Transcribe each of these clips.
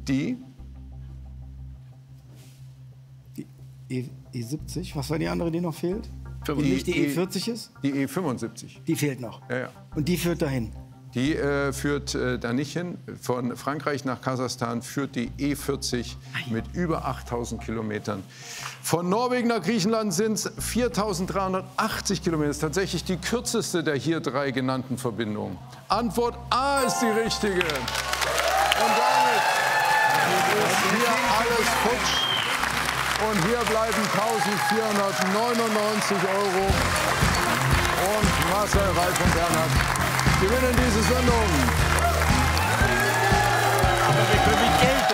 Die E70, was war die andere, die noch fehlt? Die Die nicht die E40 ist? Die E75. Die fehlt noch. Ja, ja. Und die führt dahin? Die führt da nicht hin. Von Frankreich nach Kasachstan führt die E40 mit über 8.000 Kilometern. Von Norwegen nach Griechenland sind es 4.380 Kilometer. Das ist tatsächlich die kürzeste der hier 3 genannten Verbindungen. Antwort A ist die richtige. Und damit ist hier alles futsch. Und hier bleiben 1.499 €. Und Marcel, Ralf und Bernhard gewinnen diese Sendung. Aber wir können mit Geld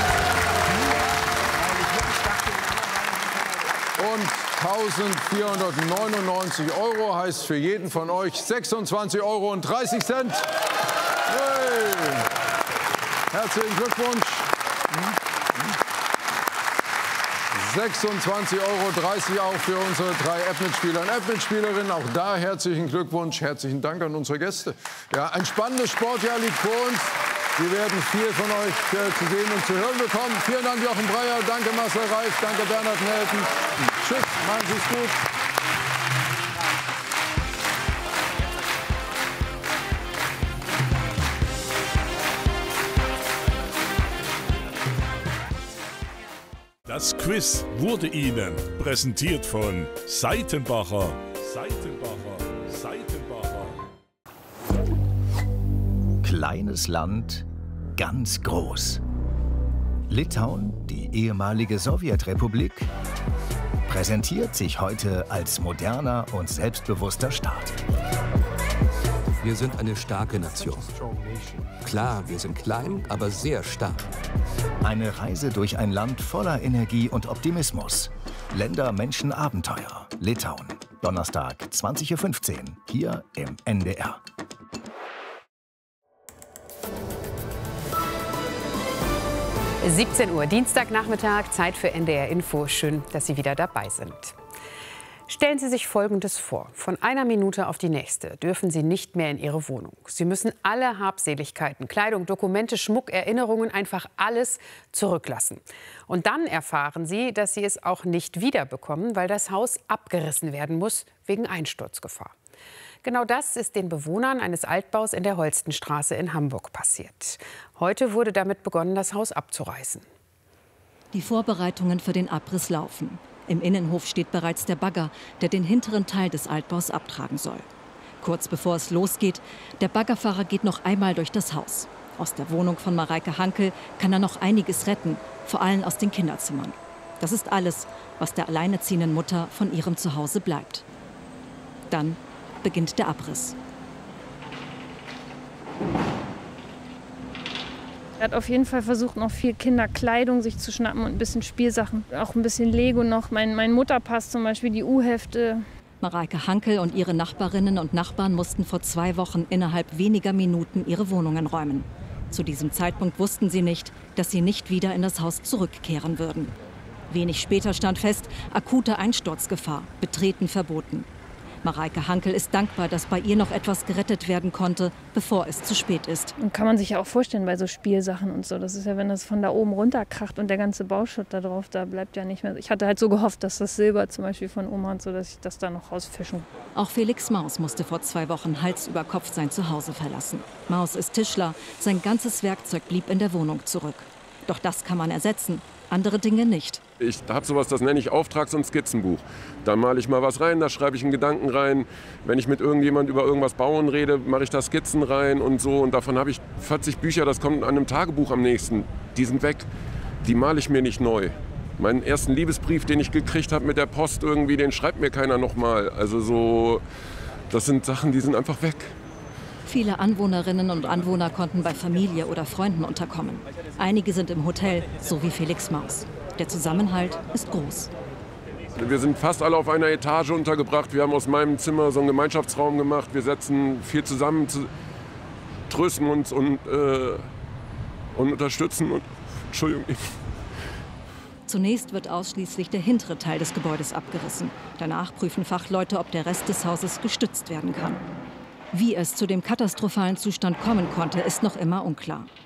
umgehen. Und 1.499 € heißt für jeden von euch 26,30 €. Hey. Herzlichen Glückwunsch. 26,30 € auch für unsere 3 App-Mitspieler und App-Mitspielerinnen. Auch da herzlichen Glückwunsch, herzlichen Dank an unsere Gäste. Ja, ein spannendes Sportjahr liegt vor uns. Wir werden viel von euch zu sehen und zu hören bekommen. Vielen Dank, Jochen Breyer. Danke, Marcel Reif. Danke, Bernhard Nelken. Tschüss, machen Sie es gut. Das Quiz wurde Ihnen präsentiert von Seitenbacher. Kleines Land, ganz groß. Litauen, die ehemalige Sowjetrepublik, präsentiert sich heute als moderner und selbstbewusster Staat. Wir sind eine starke Nation. Klar, wir sind klein, aber sehr stark. Eine Reise durch ein Land voller Energie und Optimismus. Länder, Menschen, Abenteuer. Litauen. Donnerstag, 20:15 Uhr, hier im NDR. – 17 Uhr, Dienstagnachmittag, Zeit für NDR Info. Schön, dass Sie wieder dabei sind. Stellen Sie sich Folgendes vor. Von einer Minute auf die nächste dürfen Sie nicht mehr in Ihre Wohnung. Sie müssen alle Habseligkeiten, Kleidung, Dokumente, Schmuck, Erinnerungen, einfach alles zurücklassen. Und dann erfahren Sie, dass Sie es auch nicht wiederbekommen, weil das Haus abgerissen werden muss wegen Einsturzgefahr. Genau das ist den Bewohnern eines Altbaus in der Holstenstraße in Hamburg passiert. Heute wurde damit begonnen, das Haus abzureißen. Die Vorbereitungen für den Abriss laufen. Im Innenhof steht bereits der Bagger, der den hinteren Teil des Altbaus abtragen soll. Kurz bevor es losgeht, der Baggerfahrer geht noch einmal durch das Haus. Aus der Wohnung von Mareike Hankel kann er noch einiges retten, vor allem aus den Kinderzimmern. Das ist alles, was der alleinerziehenden Mutter von ihrem Zuhause bleibt. Dann beginnt der Abriss. Er hat auf jeden Fall versucht, noch viel Kinderkleidung sich zu schnappen und ein bisschen Spielsachen. Auch ein bisschen Lego noch, mein Mutterpass zum Beispiel, die U-Hefte. Mareike Hankel und ihre Nachbarinnen und Nachbarn mussten vor 2 Wochen innerhalb weniger Minuten ihre Wohnungen räumen. Zu diesem Zeitpunkt wussten sie nicht, dass sie nicht wieder in das Haus zurückkehren würden. Wenig später stand fest, akute Einsturzgefahr, Betreten verboten. Mareike Hankel ist dankbar, dass bei ihr noch etwas gerettet werden konnte, bevor es zu spät ist. Und kann man sich ja auch vorstellen bei so Spielsachen und so. Das ist ja, wenn das von da oben runterkracht und der ganze Bauschutt da drauf, da bleibt ja nicht mehr. Ich hatte halt so gehofft, dass das Silber zum Beispiel von Oma und so, dass ich das da noch rausfischen. Auch Felix Maus musste vor 2 Wochen Hals über Kopf sein Zuhause verlassen. Maus ist Tischler. Sein ganzes Werkzeug blieb in der Wohnung zurück. Doch das kann man ersetzen. Andere Dinge nicht. Ich habe sowas, das nenne ich Auftrags- und Skizzenbuch. Da male ich mal was rein, da schreibe ich einen Gedanken rein. Wenn ich mit irgendjemand über irgendwas bauen rede, mache ich da Skizzen rein und so. Und davon habe ich 40 Bücher, das kommt an einem Tagebuch am nächsten. Die sind weg, die male ich mir nicht neu. Meinen ersten Liebesbrief, den ich gekriegt habe mit der Post irgendwie, den schreibt mir keiner nochmal. Also so, das sind Sachen, die sind einfach weg. Viele Anwohnerinnen und Anwohner konnten bei Familie oder Freunden unterkommen. Einige sind im Hotel, so wie Felix Maus. Der Zusammenhalt ist groß. Wir sind fast alle auf einer Etage untergebracht. Wir haben aus meinem Zimmer so einen Gemeinschaftsraum gemacht. Wir setzen viel zusammen, trösten uns und unterstützen. Entschuldigung. Zunächst wird ausschließlich der hintere Teil des Gebäudes abgerissen. Danach prüfen Fachleute, ob der Rest des Hauses gestützt werden kann. Wie es zu dem katastrophalen Zustand kommen konnte, ist noch immer unklar.